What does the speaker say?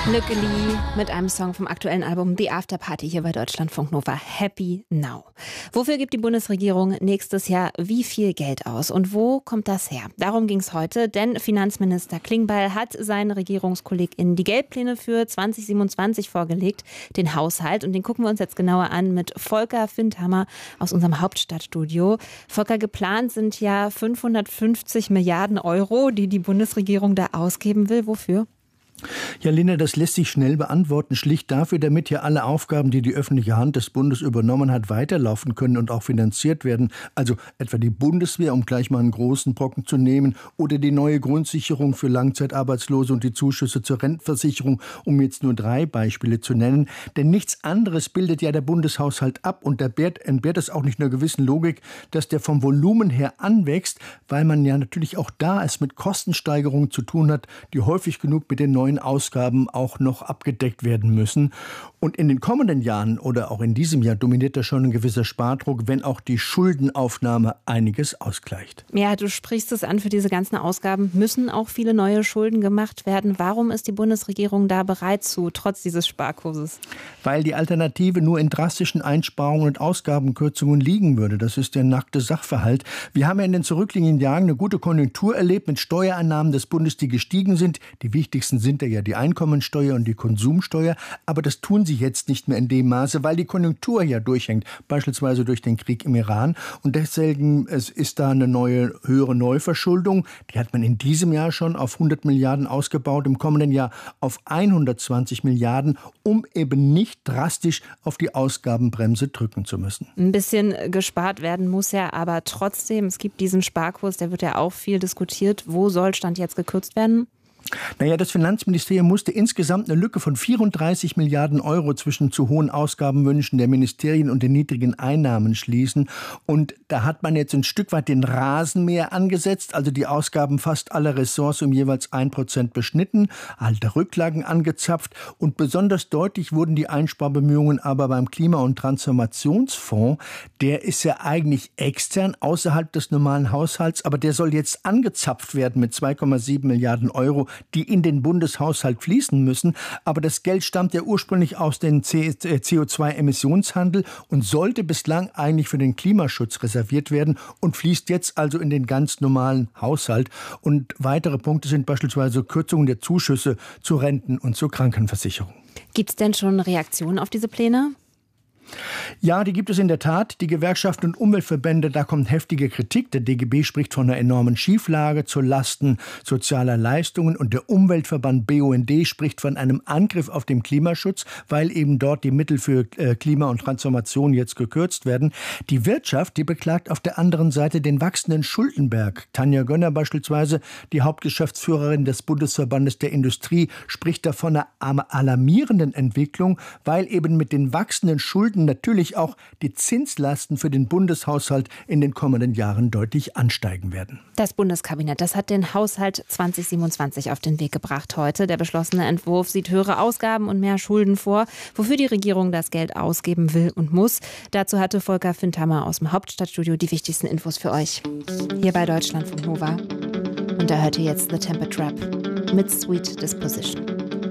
Lücke Lee mit einem Song vom aktuellen Album The Afterparty hier bei Deutschlandfunk Nova. Happy Now. Wofür gibt die Bundesregierung nächstes Jahr wie viel Geld aus und wo kommt das her? Darum ging es heute, denn Finanzminister Klingbeil hat seinen RegierungskollegInnen die Geldpläne für 2027 vorgelegt, den Haushalt. Und den gucken wir uns jetzt genauer an mit Volker Findhammer aus unserem Hauptstadtstudio. Volker, geplant sind ja 550 Milliarden Euro, die die Bundesregierung da ausgeben will. Wofür? Ja, Linda, das lässt sich schnell beantworten. Schlicht dafür, damit ja alle Aufgaben, die die öffentliche Hand des Bundes übernommen hat, weiterlaufen können und auch finanziert werden. Also etwa die Bundeswehr, um gleich mal einen großen Brocken zu nehmen, oder die neue Grundsicherung für Langzeitarbeitslose und die Zuschüsse zur Rentenversicherung, um jetzt nur 3 Beispiele zu nennen. Denn nichts anderes bildet ja der Bundeshaushalt ab und entbehrt es auch nicht einer gewissen Logik, dass der vom Volumen her anwächst, weil man ja natürlich auch da es mit Kostensteigerungen zu tun hat, die häufig genug mit den neuen Ausgaben auch noch abgedeckt werden müssen. Und in den kommenden Jahren oder auch in diesem Jahr dominiert da schon ein gewisser Spardruck, wenn auch die Schuldenaufnahme einiges ausgleicht. Ja, du sprichst es an, für diese ganzen Ausgaben müssen auch viele neue Schulden gemacht werden. Warum ist die Bundesregierung da bereit zu, trotz dieses Sparkurses? Weil die Alternative nur in drastischen Einsparungen und Ausgabenkürzungen liegen würde. Das ist der nackte Sachverhalt. Wir haben ja in den zurückliegenden Jahren eine gute Konjunktur erlebt mit Steuereinnahmen des Bundes, die gestiegen sind. Die wichtigsten sind ja die Einkommensteuer und die Konsumsteuer. Aber das tun sie jetzt nicht mehr in dem Maße, weil die Konjunktur ja durchhängt, beispielsweise durch den Krieg im Iran. Und deswegen ist da eine höhere Neuverschuldung. Die hat man in diesem Jahr schon auf 100 Milliarden ausgebaut, im kommenden Jahr auf 120 Milliarden, um eben nicht drastisch auf die Ausgabenbremse drücken zu müssen. Ein bisschen gespart werden muss ja, aber trotzdem, es gibt diesen Sparkurs, der wird ja auch viel diskutiert. Wo soll Stand jetzt gekürzt werden? Naja, das Finanzministerium musste insgesamt eine Lücke von 34 Milliarden Euro zwischen zu hohen Ausgabenwünschen der Ministerien und den niedrigen Einnahmen schließen. Und da hat man jetzt ein Stück weit den Rasenmäher angesetzt, also die Ausgaben fast aller Ressorts um jeweils 1% beschnitten, alte Rücklagen angezapft. Und besonders deutlich wurden die Einsparbemühungen aber beim Klima- und Transformationsfonds. Der ist ja eigentlich extern, außerhalb des normalen Haushalts, aber der soll jetzt angezapft werden mit 2,7 Milliarden Euro, die in den Bundeshaushalt fließen müssen. Aber das Geld stammt ja ursprünglich aus dem CO2-Emissionshandel und sollte bislang eigentlich für den Klimaschutz reserviert werden und fließt jetzt also in den ganz normalen Haushalt. Und weitere Punkte sind beispielsweise Kürzungen der Zuschüsse zu Renten und zur Krankenversicherung. Gibt es denn schon Reaktionen auf diese Pläne? Ja, die gibt es in der Tat. Die Gewerkschaften und Umweltverbände, da kommt heftige Kritik. Der DGB spricht von einer enormen Schieflage zu Lasten sozialer Leistungen und der Umweltverband BUND spricht von einem Angriff auf den Klimaschutz, weil eben dort die Mittel für Klima und Transformation jetzt gekürzt werden. Die Wirtschaft, die beklagt auf der anderen Seite den wachsenden Schuldenberg. Tanja Gönner beispielsweise, die Hauptgeschäftsführerin des Bundesverbandes der Industrie, spricht da von einer alarmierenden Entwicklung, weil eben mit den wachsenden Schulden natürlich auch die Zinslasten für den Bundeshaushalt in den kommenden Jahren deutlich ansteigen werden. Das Bundeskabinett, das hat den Haushalt 2027 auf den Weg gebracht heute. Der beschlossene Entwurf sieht höhere Ausgaben und mehr Schulden vor, wofür die Regierung das Geld ausgeben will und muss. Dazu hatte Volker Findhammer aus dem Hauptstadtstudio die wichtigsten Infos für euch. Hier bei Deutschlandfunk Nova. Und da hört ihr jetzt The Temper Trap mit Sweet Disposition.